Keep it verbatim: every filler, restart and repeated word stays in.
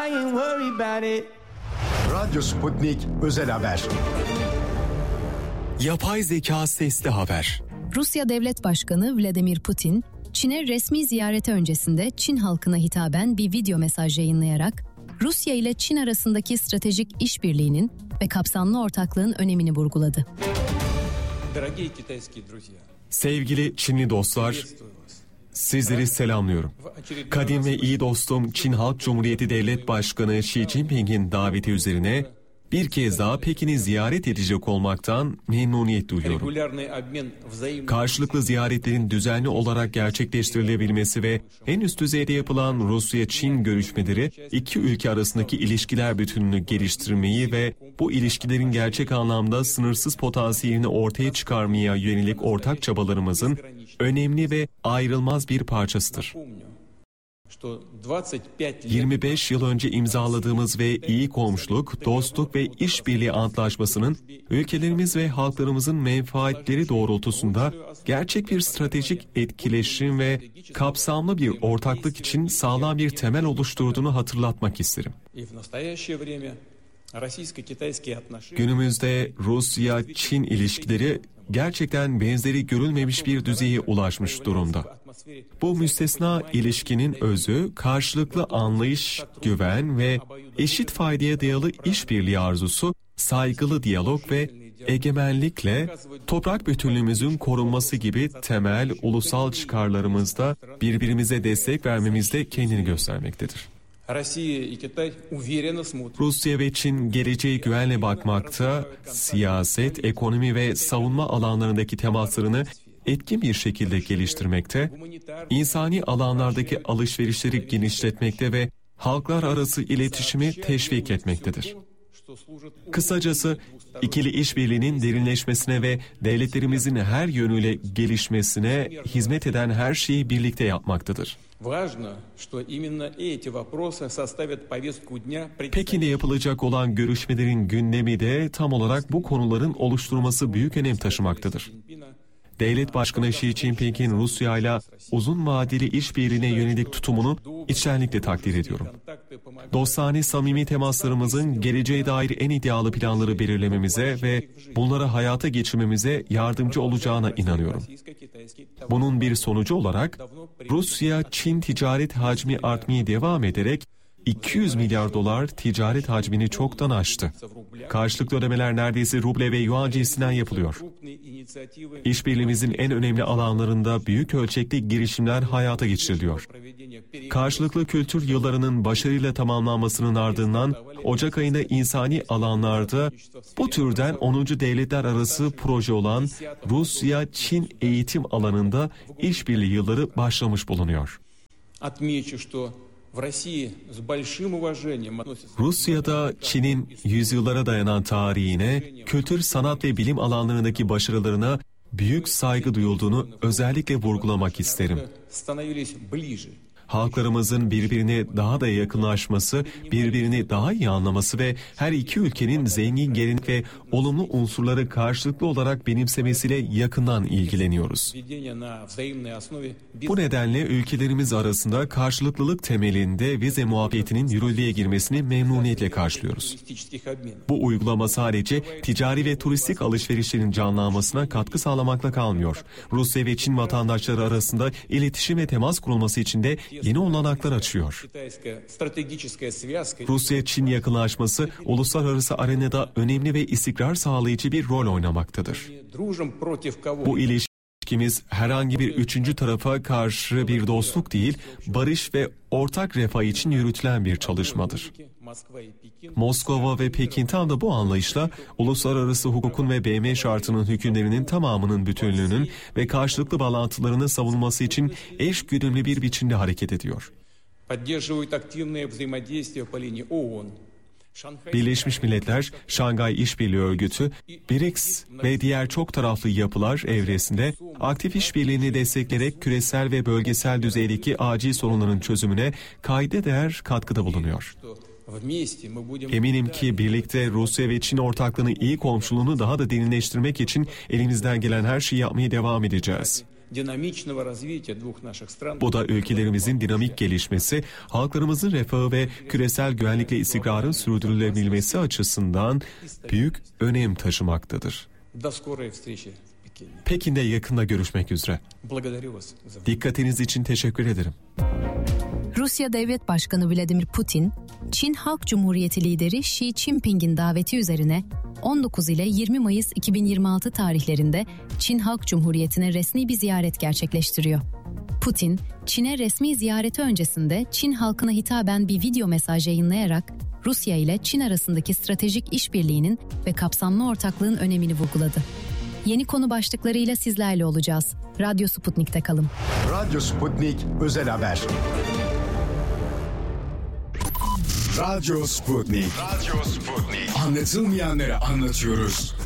ain't worried about it. Radyo Sputnik Özel Haber. Yapay zeka sesli haber. Rusya Devlet Başkanı Vladimir Putin, Çin'e resmi ziyareti öncesinde Çin halkına hitaben bir video mesaj yayınlayarak Rusya ile Çin arasındaki stratejik işbirliğinin ve kapsamlı ortaklığın önemini vurguladı. Sevgili Çinli dostlar, sizleri selamlıyorum. Kadim ve iyi dostum Çin Halk Cumhuriyeti Devlet Başkanı Xi Jinping'in daveti üzerine bir kez daha Pekin'i ziyaret edecek olmaktan memnuniyet duyuyorum. Karşılıklı ziyaretlerin düzenli olarak gerçekleştirilebilmesi ve en üst düzeyde yapılan Rusya-Çin görüşmeleri iki ülke arasındaki ilişkiler bütününü geliştirmeyi ve bu ilişkilerin gerçek anlamda sınırsız potansiyelini ortaya çıkarmaya yönelik ortak çabalarımızın önemli ve ayrılmaz bir parçasıdır. yirmi beş yıl önce imzaladığımız ve iyi komşuluk, dostluk ve işbirliği antlaşmasının ülkelerimiz ve halklarımızın menfaatleri doğrultusunda gerçek bir stratejik etkileşim ve kapsamlı bir ortaklık için sağlam bir temel oluşturduğunu hatırlatmak isterim. Günümüzde Rusya-Çin ilişkileri gerçekten benzeri görülmemiş bir düzeye ulaşmış durumda. Bu müstesna ilişkinin özü, karşılıklı anlayış, güven ve eşit faydaya dayalı işbirliği arzusu, saygılı diyalog ve egemenlikle toprak bütünlüğümüzün korunması gibi temel ulusal çıkarlarımızda birbirimize destek vermemizde kendini göstermektedir. Rusya ve Çin geleceğe güvenle bakmakta, siyaset, ekonomi ve savunma alanlarındaki temaslarını etkin bir şekilde geliştirmekte, insani alanlardaki alışverişleri genişletmekte ve halklar arası iletişimi teşvik etmektedir. Kısacası ikili işbirliğinin derinleşmesine ve devletlerimizin her yönüyle gelişmesine hizmet eden her şeyi birlikte yapmaktadır. Pekin'de yapılacak olan görüşmelerin gündemi de tam olarak bu konuların oluşturulması büyük önem taşımaktadır. Devlet Başkanı Xi Jinping'in Rusya ile uzun vadeli işbirliğine yönelik tutumunu içtenlikle takdir ediyorum. Dostane samimi temaslarımızın geleceğe dair en iddialı planları belirlememize ve bunları hayata geçirmemize yardımcı olacağına inanıyorum. Bunun bir sonucu olarak Rusya-Çin ticaret hacmi artmaya devam ederek iki yüz milyar dolar ticaret hacmini çoktan aştı. Karşılıklı ödemeler neredeyse ruble ve yuan cinsinden yapılıyor. İşbirliğimizin en önemli alanlarında büyük ölçekli girişimler hayata geçiriliyor. Karşılıklı kültür yıllarının başarıyla tamamlanmasının ardından Ocak ayında insani alanlarda bu türden onuncu devletler arası proje olan Rusya-Çin eğitim alanında işbirliği yılları başlamış bulunuyor. Rusya'da Çin'in yüzyıllara dayanan tarihine, kültür, sanat ve bilim alanlarındaki başarılarına büyük saygı duyulduğunu özellikle vurgulamak isterim. Halklarımızın birbirine daha da yakınlaşması, birbirini daha iyi anlaması ve her iki ülkenin zengin gelenek ve olumlu unsurları karşılıklı olarak benimsemesiyle yakından ilgileniyoruz. Bu nedenle ülkelerimiz arasında karşılıklılık temelinde vize muhabbetinin yürürlüğe girmesini memnuniyetle karşılıyoruz. Bu uygulama sadece ticari ve turistik alışverişlerin canlanmasına katkı sağlamakla kalmıyor. Rusya ve Çin vatandaşları arasında iletişim ve temas kurulması için de yeni olanaklar açıyor. Rusya-Çin yakınlaşması uluslararası arenada önemli ve istikrar sağlayıcı bir rol oynamaktadır. Bu ilişkimiz herhangi bir üçüncü tarafa karşı bir dostluk değil, barış ve ortak refah için yürütülen bir çalışmadır. Moskova ve Pekin tam da bu anlayışla uluslararası hukukun ve B M şartının hükümlerinin tamamının bütünlüğünün ve karşılıklı bağlantılarının savunulması için eşgüdümlü bir biçimde hareket ediyor. Birleşmiş Milletler, Şangay İşbirliği Örgütü, B R I C S ve diğer çok taraflı yapılar evresinde aktif işbirliğini destekleyerek küresel ve bölgesel düzeydeki acil sorunların çözümüne kayda değer katkıda bulunuyor. Eminim ki birlikte Rusya ve Çin ortaklığını, iyi komşuluğunu daha da derinleştirmek için elimizden gelen her şeyi yapmaya devam edeceğiz. Bu da ülkelerimizin dinamik gelişmesi, halklarımızın refahı ve küresel güvenlikle istikrarın sürdürülebilmesi açısından büyük önem taşımaktadır. Pekin'de yakında görüşmek üzere. Dikkatiniz için teşekkür ederim. Rusya Devlet Başkanı Vladimir Putin, Çin Halk Cumhuriyeti lideri Xi Jinping'in daveti üzerine on dokuz ile yirmi Mayıs iki bin yirmi altı tarihlerinde Çin Halk Cumhuriyeti'ne resmi bir ziyaret gerçekleştiriyor. Putin, Çin'e resmi ziyareti öncesinde Çin halkına hitaben bir video mesaj yayınlayarak Rusya ile Çin arasındaki stratejik işbirliğinin ve kapsamlı ortaklığın önemini vurguladı. Yeni konu başlıklarıyla sizlerle olacağız. Radyo Sputnik'te kalın. Radyo Sputnik Özel Haber. Radyo Sputnik. Radyo Sputnik. Anlatılmayanları anlatıyoruz.